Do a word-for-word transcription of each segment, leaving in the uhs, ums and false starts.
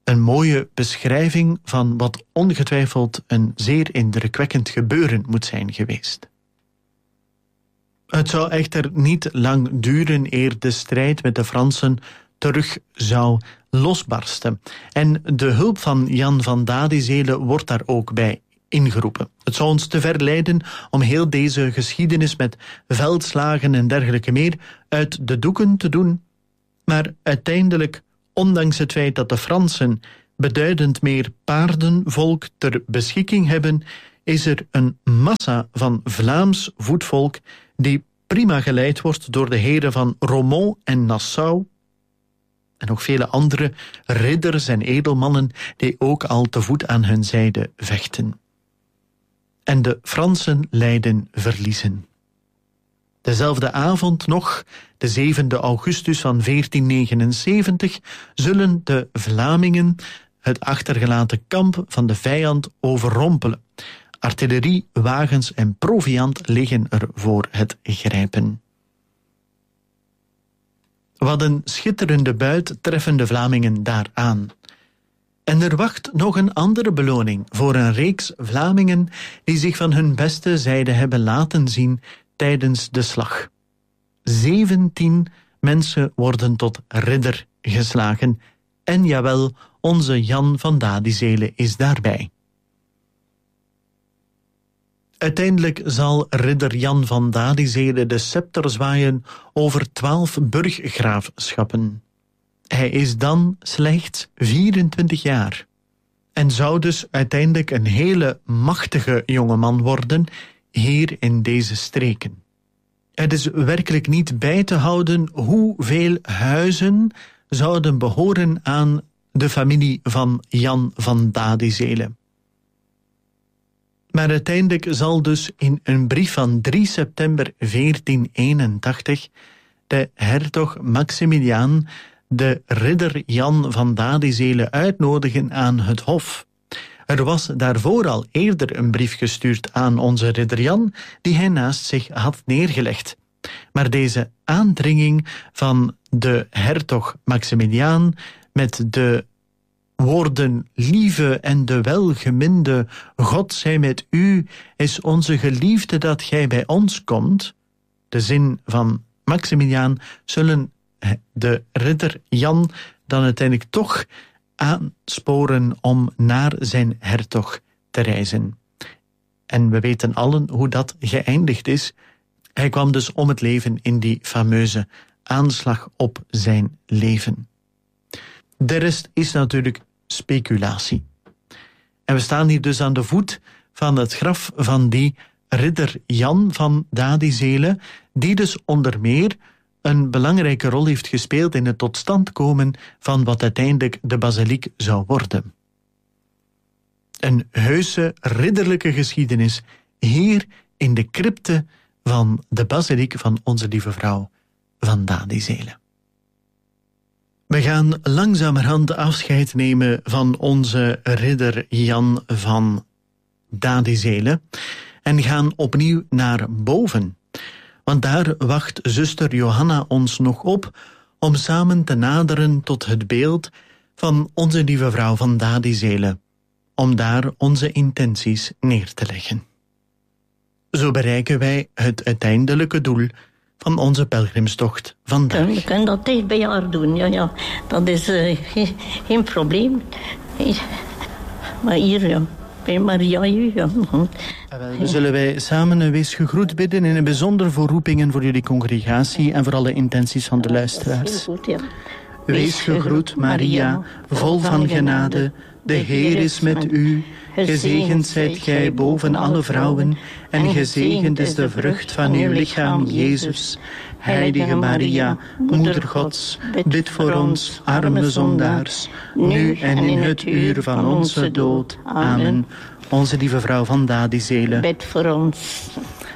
een mooie beschrijving van wat ongetwijfeld een zeer indrukwekkend gebeuren moet zijn geweest. Het zou echter niet lang duren eer de strijd met de Fransen terug zou losbarsten. En de hulp van Jan van Dadizelen wordt daar ook bij ingeroepen. Het zou ons te ver leiden om heel deze geschiedenis met veldslagen en dergelijke meer uit de doeken te doen. Maar uiteindelijk, ondanks het feit dat de Fransen beduidend meer paardenvolk ter beschikking hebben, is er een massa van Vlaams voetvolk die prima geleid wordt door de heren van Romont en Nassau en nog vele andere ridders en edelmannen die ook al te voet aan hun zijde vechten. En de Fransen lijden verliezen. Dezelfde avond nog, de zevende augustus van veertien negenenzeventig, zullen de Vlamingen het achtergelaten kamp van de vijand overrompelen. Artillerie, wagens en proviand liggen er voor het grijpen. Wat een schitterende buit treffen de Vlamingen daar aan. En er wacht nog een andere beloning voor een reeks Vlamingen die zich van hun beste zijde hebben laten zien tijdens de slag. Zeventien mensen worden tot ridder geslagen. En jawel, onze Jan van Dadizelen is daarbij. Uiteindelijk zal ridder Jan van Dadizelen de scepter zwaaien over twaalf burggraafschappen. Hij is dan slechts vierentwintig jaar en zou dus uiteindelijk een hele machtige jongeman worden hier in deze streken. Het is werkelijk niet bij te houden hoeveel huizen zouden behoren aan de familie van Jan van Dadizelen. Maar uiteindelijk zal dus in een brief van drie september veertien eenentachtig de hertog Maximiliaan de ridder Jan van Dadizelen uitnodigen aan het hof. Er was daarvoor al eerder een brief gestuurd aan onze ridder Jan, die hij naast zich had neergelegd. Maar deze aandringing van de hertog Maximiliaan met de woorden lieve en de welgeminde, God zij met u, is onze geliefde dat gij bij ons komt, de zin van Maximiliaan, zullen de ridder Jan dan uiteindelijk toch aansporen om naar zijn hertog te reizen. En we weten allen hoe dat geëindigd is. Hij kwam dus om het leven in die fameuze aanslag op zijn leven. De rest is natuurlijk speculatie. En we staan hier dus aan de voet van het graf van die ridder Jan van Dadizelen, die dus onder meer een belangrijke rol heeft gespeeld in het tot stand komen van wat uiteindelijk de basiliek zou worden. Een heuse ridderlijke geschiedenis hier in de crypte van de basiliek van Onze Lieve Vrouw van Dadizelen. We gaan langzamerhand afscheid nemen van onze ridder Jan van Dadizelen en gaan opnieuw naar boven. Want daar wacht zuster Johanna ons nog op om samen te naderen tot het beeld van Onze Lieve Vrouw van Dadizelen, om daar onze intenties neer te leggen. Zo bereiken wij het uiteindelijke doel van onze pelgrimstocht vandaag. We kunnen dat dicht bij haar doen, ja, ja. Dat is uh, geen, geen probleem. Maar hier, ja, bij Maria, ja. We zullen wij samen een wees gegroet bidden in een bijzonder voor roepingen voor jullie congregatie en voor alle intenties van de luisteraars. Goed, ja. Wees gegroet, Maria, vol van genade, de Heer is met u. Gezegend zijt gij boven alle vrouwen, en gezegend is de vrucht van uw lichaam, Jezus. Heilige Maria, Moeder Gods, bid voor ons, arme zondaars, nu en in het uur van onze dood. Amen. Onze Lieve Vrouw van Dadizelen, bid voor ons.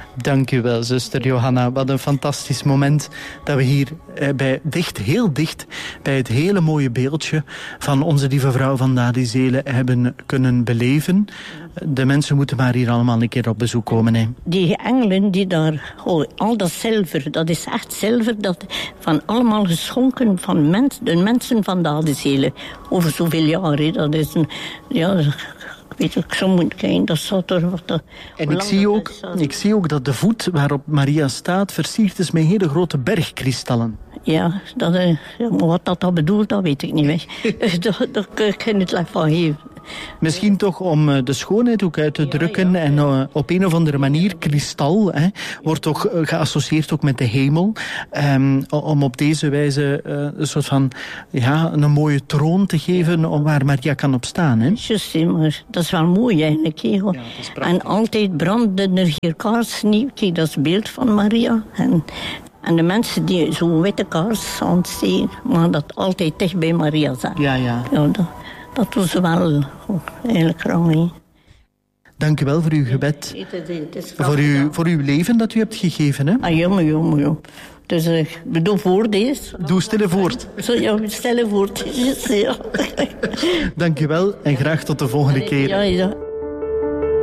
Dank u wel, zuster Johanna. Wat een fantastisch moment dat we hier eh, bij, dicht, heel dicht bij het hele mooie beeldje van onze lieve vrouw van Dadizelen hebben kunnen beleven. De mensen moeten maar hier allemaal een keer op bezoek komen. Hè. Die engelen die daar, oh, al dat zilver, dat is echt zilver, dat van allemaal geschonken van mens, de mensen van Dadizelen. Over zoveel jaren, dat is een, ja... Weet ik, zo moet kijken, dat zat er wat. Dat, en ik zie, ook, ik zie ook dat de voet waarop Maria staat versierd is met hele grote bergkristallen. Ja, dat, ja, maar wat dat, dat bedoelt, dat weet ik niet meer. dat, dat kan ik niet van geven. Misschien toch om de schoonheid ook uit te ja, drukken. Ja, en uh, op een of andere manier, kristal hè, wordt toch uh, geassocieerd ook met de hemel. Um, om op deze wijze uh, een soort van ja, een mooie troon te geven om waar Maria kan op staan. Hè. Just, maar dat is wel mooi eigenlijk. Ja, en altijd brandden er hier kaarsen. Kijk, dat is het beeld van Maria. En, en de mensen die zo'n witte kaars aan het steken, maar dat altijd dicht bij Maria zijn. Ja, ja. ja dat, Dat doen ze wel oh, eigenlijk graag. Dank u wel voor uw gebed. Voor, uw, voor uw leven dat u hebt gegeven. Hè? Ah, jammer, jammer, jammer. Dus uh, we doen voort eens. Doe stille voort. Zo, ja, stille voort. Ja. Dank u wel en graag tot de volgende keer. Ja, ja.